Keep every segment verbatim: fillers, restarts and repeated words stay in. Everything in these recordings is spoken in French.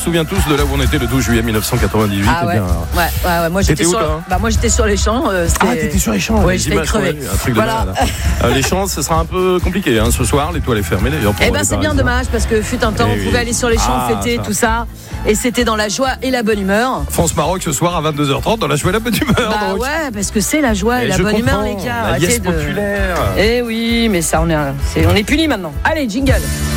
se souvient tous de là où on était le douze juillet mille neuf cent quatre-vingt-dix-huit. Ah ouais. Eh bien, ouais, ouais, ouais. Moi j'étais sur, où, bah moi j'étais sur les champs. Euh, ah, t'étais sur les champs. Ouais, j'étais crevée. Ouais, un truc de voilà. malade. euh, les champs, ce sera un peu compliqué hein, ce soir. L'étoile est fermée d'ailleurs. Eh ben c'est bien dommage parce que fut un temps, et on oui. pouvait aller sur les champs, ah, fêter ça. tout ça, et c'était dans la joie et la bonne humeur. France-Maroc ce soir à vingt-deux heures trente dans la joie et la bonne humeur. Bah donc. ouais, parce que c'est la joie et, et la bonne humeur, les gars. La liesse de... populaire. Eh oui, mais ça, on est, c'est, on est punis maintenant. Allez, jingle.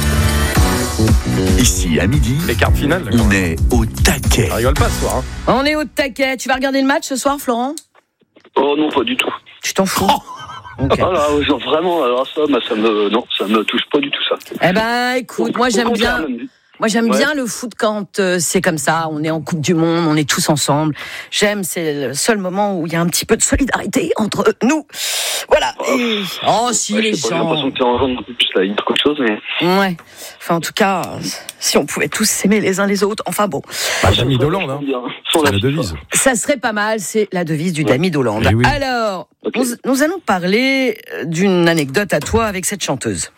Ici, à midi, les cartes finales. Là, on est au taquet. Ça rigole pas ce soir. Hein. On est au taquet. Tu vas regarder le match ce soir, Florent ? Oh non, pas du tout. Tu t'en fous ? Oh okay. Ah là, genre vraiment, alors ça, bah, ça me, non, ça me touche pas du tout ça. Eh ben, écoute, moi j'aime bien. Moi, j'aime ouais. bien le foot quand euh, c'est comme ça, on est en Coupe du Monde, on est tous ensemble. J'aime, c'est le seul moment où il y a un petit peu de solidarité entre nous. Voilà. Oh, Et... oh si, ouais, les gens... J'ai gens... l'impression que t'es en jaune un peu plus là, il y a quelque chose, mais... Ouais. Enfin, en tout cas, si on pouvait tous s'aimer les uns les autres, enfin bon. Bah, Dami d'Hollande, hein. C'est la devise. Ça serait pas mal, c'est la devise du ouais. Dami d'Hollande. Oui. Alors, okay. nous, nous allons parler d'une anecdote à toi avec cette chanteuse.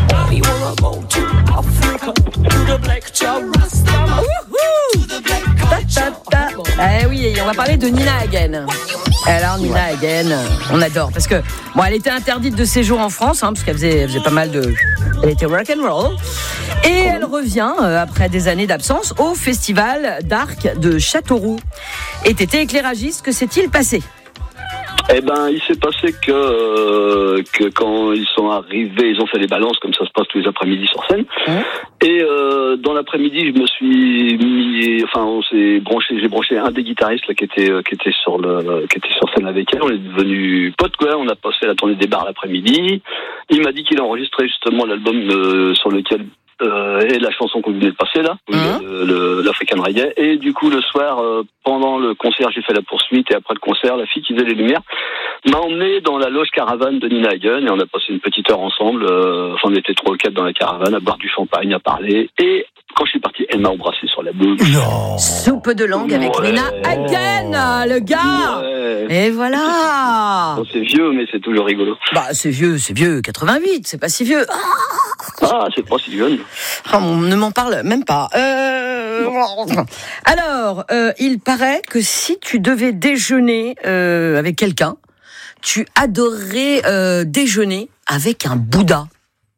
Eh oui, on va parler de Nina Hagen. Alors Nina Hagen, on adore parce que bon, elle était interdite de séjour en France, hein, parce qu'elle faisait, elle faisait pas mal de, elle était rock and roll, et elle revient euh, après des années d'absence au festival d'Arc de Châteauroux. Et t'étais éclairagiste, que s'est-il passé ? Eh ben, il s'est passé que euh, que quand ils sont arrivés, ils ont fait les balances comme ça se passe tous les après-midi sur scène. Mmh. Et euh, dans l'après-midi, je me suis mis, enfin, on s'est branché, j'ai branché un des guitaristes là qui était euh, qui était sur le qui était sur scène avec elle. On est devenus potes quoi. On a passé la tournée des bars l'après-midi. Il m'a dit qu'il a enregistré justement l'album euh, sur lequel Euh, et la chanson qu'on venait de passer là, mmh. le, le, l'African Reggae. Et du coup le soir, euh, pendant le concert, j'ai fait la poursuite, et après le concert, la fille qui faisait les lumières m'a emmené dans la loge caravane de Nina Hagen, et on a passé une petite heure ensemble. Euh, enfin, on était trois ou quatre dans la caravane à boire du champagne, à parler. Et quand je suis parti, elle m'a embrassé sur la bouche. Non. Soupe de langue avec ouais. Nina Hagen, le gars. Ouais. Et voilà. Bon, c'est vieux, mais c'est toujours rigolo. Bah c'est vieux, c'est vieux, quatre-vingt-huit, c'est pas si vieux. Ah, ah c'est pas si jeune. Oh, on ne m'en parle même pas. Euh... Alors, euh, il paraît que si tu devais déjeuner euh, avec quelqu'un, tu adorerais euh, déjeuner avec un Bouddha.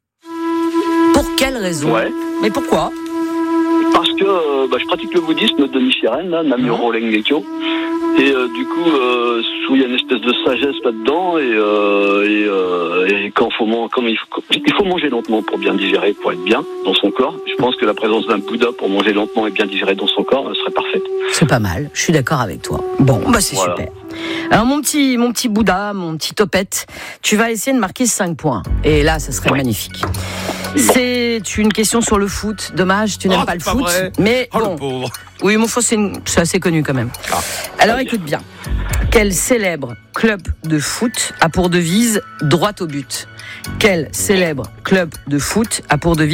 Pour quelle raison ? Ouais. Mais pourquoi ? Parce que euh, bah, je pratique le bouddhisme de Nichiren, là, Namyoho Renge-kyo. Et euh, du coup, euh, il y a une espèce de sagesse là-dedans, et, euh, et, euh, et quand faut man- comme il, faut, il faut manger lentement pour bien digérer, pour être bien dans son corps. Je pense que la présence d'un Bouddha pour manger lentement et bien digérer dans son corps serait parfaite. C'est pas mal, je suis d'accord avec toi. Bon, bah c'est voilà. Super. Alors mon petit, mon petit Bouddha, mon petit topette, tu vas essayer de marquer cinq points. Et là, ça serait ouais. magnifique. C'est une question sur le foot. Dommage, tu n'aimes oh, pas le foot. Vrai. Mais oh, bon. le pauvre. Oui, mon faux, c'est, une... c'est assez connu quand même. Ah. Alors écoute bien. Quel célèbre club de foot a pour devise droit au but ? Quel célèbre club de foot a pour devise